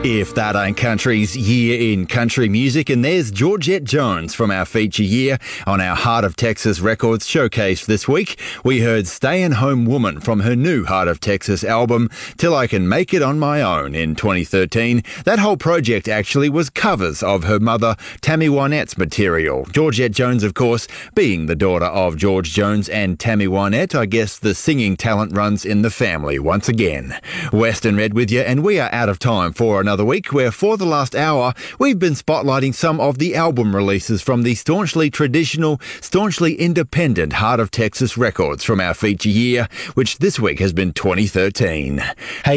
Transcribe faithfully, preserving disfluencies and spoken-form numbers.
If that ain't country's year in country music, and there's Georgette Jones from our feature year on our Heart of Texas Records showcase this week. We heard Stayin' Home Woman from her new Heart of Texas album, Till I Can Make It On My Own, in twenty thirteen. That whole project actually was covers of her mother Tammy Wynette's material. Georgette Jones, of course, being the daughter of George Jones and Tammy Wynette, I guess the singing talent runs in the family once again. Western Red with you, and we are out of time for another Another week where for the last hour we've been spotlighting some of the album releases from the staunchly traditional, staunchly independent Heart of Texas Records from our feature year, which this week has been twenty thirteen. Hey,